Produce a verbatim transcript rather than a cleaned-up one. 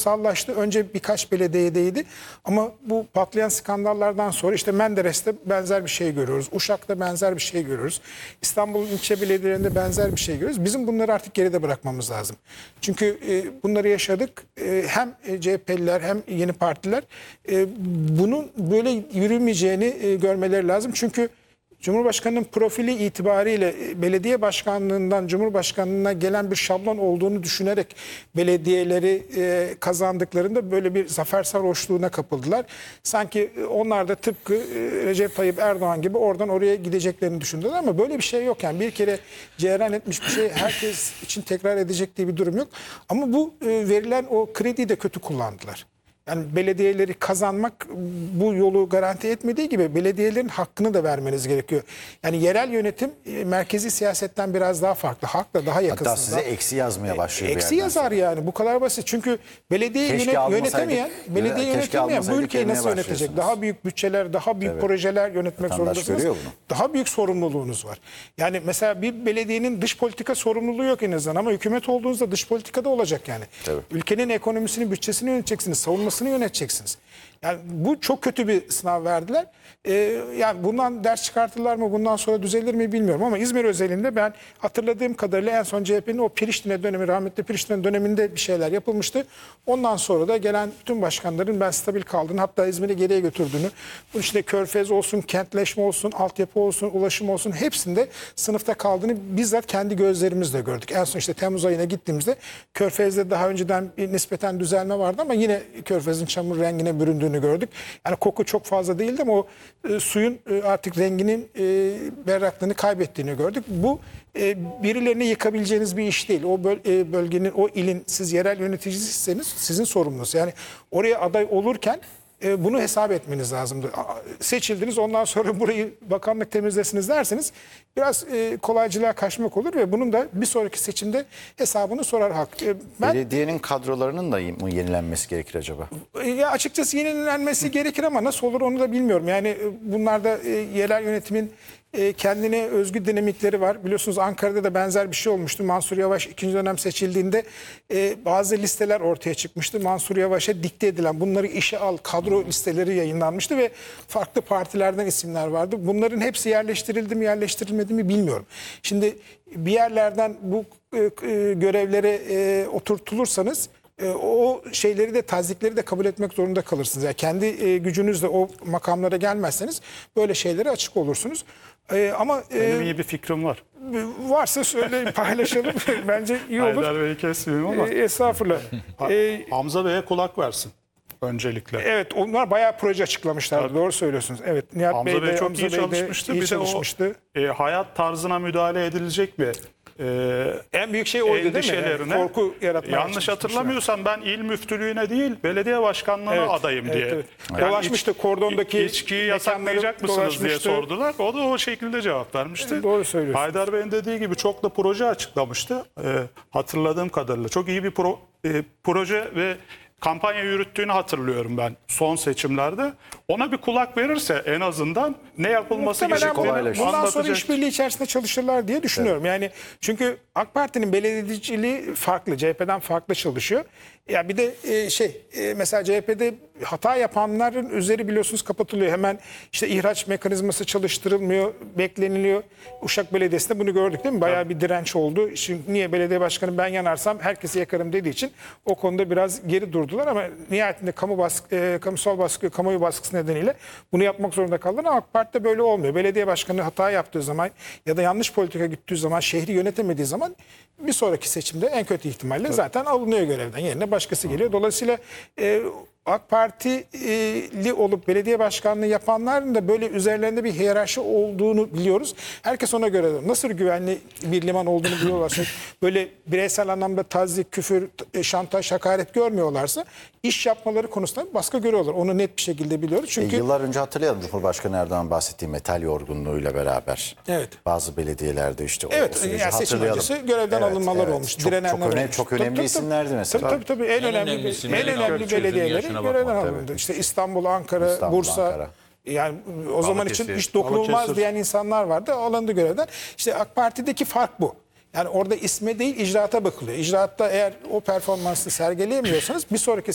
kurumsallaştı. Önce birkaç belediyedeydi ama bu patlayan skandallardan sonra işte Menderes'te benzer bir şey görüyoruz. Uşak'ta benzer bir şey görüyoruz. İstanbul ilçe belediyelerinde benzer bir şey görüyoruz. Bizim bunları artık geride bırakmamız lazım. Çünkü e, bunları yaşadık. E, hem C H P'liler hem yeni partiler e, bunun böyle yürümeyeceğini e, görmeleri lazım. Çünkü Cumhurbaşkanı'nın profili itibariyle belediye başkanlığından Cumhurbaşkanlığına gelen bir şablon olduğunu düşünerek belediyeleri e, kazandıklarında böyle bir zafer sarhoşluğuna kapıldılar. Sanki onlar da tıpkı e, Recep Tayyip Erdoğan gibi oradan oraya gideceklerini düşündüler ama böyle bir şey yok. Yani bir kere cereyan etmiş bir şey herkes için tekrar edecek diye bir durum yok. Ama bu e, verilen o krediyi de kötü kullandılar. Yani belediyeleri kazanmak bu yolu garanti etmediği gibi belediyelerin hakkını da vermeniz gerekiyor. Yani yerel yönetim merkezi siyasetten biraz daha farklı. Halkla daha yakın. Hatta size eksi yazmaya başlıyor. Eksi yazar yani, bu kadar basit. Çünkü belediye yönet, yönetemeyen, belediye yönetemeyen bu ülkeyi nasıl yönetecek? Daha büyük bütçeler, daha büyük evet. projeler yönetmek Vatandaş zorundasınız. Daha büyük sorumluluğunuz var. Yani mesela bir belediyenin dış politika sorumluluğu yok en azından ama hükümet olduğunuzda dış politikada olacak yani. Evet. Ülkenin ekonomisini, bütçesini yöneteceksiniz, savunmasını yöneteceksiniz. Yani bu çok kötü bir sınav verdiler. Ee, yani bundan ders çıkartırlar mı, bundan sonra düzelir mi bilmiyorum ama İzmir özelinde ben hatırladığım kadarıyla en son C H P'nin o Priştine dönemi, rahmetli Priştine döneminde bir şeyler yapılmıştı. Ondan sonra da gelen bütün başkanların ben stabil kaldığını, hatta İzmir'i geriye götürdüğünü, bunun içinde körfez olsun, kentleşme olsun, altyapı olsun, ulaşım olsun hepsinde sınıfta kaldığını bizzat kendi gözlerimizle gördük. En son işte Temmuz ayına gittiğimizde Körfez'de daha önceden bir nispeten düzelme vardı ama yine Körfez'in çamur rengine büründüğünü gördük. Yani koku çok fazla değildi ama o e, suyun e, artık renginin e, berraklığını kaybettiğini gördük. Bu e, birilerini yıkabileceğiniz bir iş değil. O böl e, bölgenin, o ilin siz yerel yöneticisiyseniz sizin sorumlunuz. Yani oraya aday olurken e, bunu hesap etmeniz lazımdı. Seçildiniz, ondan sonra burayı bakanlık temizlesiniz derseniz biraz e, kolaycılığa kaçmak olur ve bunun da bir sonraki seçimde hesabını sorar halk. E, ben, Belediyenin kadrolarının da mı yenilenmesi gerekir acaba? E, ya açıkçası yenilenmesi gerekir ama nasıl olur onu da bilmiyorum. Yani e, bunlarda e, yerel yönetimin e, kendine özgü dinamikleri var. Biliyorsunuz Ankara'da da benzer bir şey olmuştu. Mansur Yavaş ikinci dönem seçildiğinde e, bazı listeler ortaya çıkmıştı. Mansur Yavaş'a dikte edilen, bunları işe al kadro listeleri yayınlanmıştı ve farklı partilerden isimler vardı. Bunların hepsi yerleştirildi mi yerleştirilmedi mi bilmiyorum. Şimdi bir yerlerden bu e, e, görevlere e, oturtulursanız e, o şeyleri de, tazikleri de kabul etmek zorunda kalırsınız. Yani kendi e, gücünüzle o makamlara gelmezseniz böyle şeylere açık olursunuz. E, ama e, benim iyi bir fikrim var. Varsa söyle, paylaşalım. Bence iyi olur. Haydar Bey'i kesmiyorum ama. E, estağfurullah. E, Hamza Bey'e kulak versin öncelikle. Evet, onlar bayağı proje açıklamışlar. Evet. Doğru söylüyorsunuz. Evet, Nihat Hamza Bey, Bey de, çok Hamza iyi Bey çalışmıştı. iyi Bir çalışmıştı. de o e, hayat tarzına müdahale edilecek mi? Ee, en büyük şey oydu değil mi? Yani korku yaratmaya yanlış hatırlamıyorsam ben il müftülüğüne değil belediye başkanlığına evet, adayım evet, diye. Evet. Yani dolaşmıştı iç, kordondaki içkiyi yasaklayacak mısınız diye sordular. O da o şekilde cevap vermişti. Evet, doğru söylüyorsun. Haydar Bey'in dediği gibi çok da proje açıklamıştı. Ee, hatırladığım kadarıyla çok iyi bir pro, e, proje ve kampanya yürüttüğünü hatırlıyorum ben son seçimlerde. Ona bir kulak verirse en azından ne yapılması gerektiğini anlatacak. Bundan sonra işbirliği içerisinde çalışırlar diye düşünüyorum. Evet. Yani çünkü AK Parti'nin belediyeciliği farklı, C H P'den farklı çalışıyor. Ya bir de e, şey e, mesela C H P'de hata yapanların üzeri biliyorsunuz kapatılıyor. Hemen işte ihraç mekanizması çalıştırılmıyor, bekleniliyor. Uşak Belediyesi'nde bunu gördük değil mi? Bayağı evet. bir direnç oldu. Şimdi niye belediye başkanı ben yanarsam herkesi yakarım dediği için o konuda biraz geri durdular ama nihayetinde kamu baskı, e, kamusal baskı, kamuoyu baskısı nedeniyle bunu yapmak zorunda kaldılar ama AK Parti'de böyle olmuyor. Belediye başkanı hata yaptığı zaman ya da yanlış politika gittiği zaman, şehri yönetemediği zaman bir sonraki seçimde en kötü ihtimalle evet. zaten alınıyor görevden. Yerine başkası geliyor. Dolayısıyla e, AK Partili olup belediye başkanlığı yapanların da böyle üzerlerinde bir hiyerarşi olduğunu biliyoruz. Herkes ona göre nasıl güvenli bir liman olduğunu biliyorlarsa, böyle bireysel anlamda tazik, küfür, şantaj, hakaret görmüyorlarsa iş yapmaları konusunda baskı görüyorlar. Onu net bir şekilde biliyoruz. Çünkü e, yıllar önce hatırlayalım Cumhurbaşkanı Erdoğan bahsettiği metal yorgunluğuyla beraber. Evet. Bazı belediyelerde işte evet, o, o yani seçim öncesi görevden evet, alınmalar evet. olmuş. Çok, çok, önemli, çok önemli tabii, isimlerdi tabii, mesela. Tabii tabii en, en önemli, önemli en önemli belediyeleri görevden alındı. İşte İstanbul, Ankara, İstanbul, Bursa. Ankara. Yani o Balıkesir, zaman için hiç dokunulmaz Balıkesir. diyen insanlar vardı. Alındı görevden. İşte AK Parti'deki fark bu. Yani orada isme değil icraata bakılıyor. İcraatta eğer o performansı sergileyemiyorsanız bir sonraki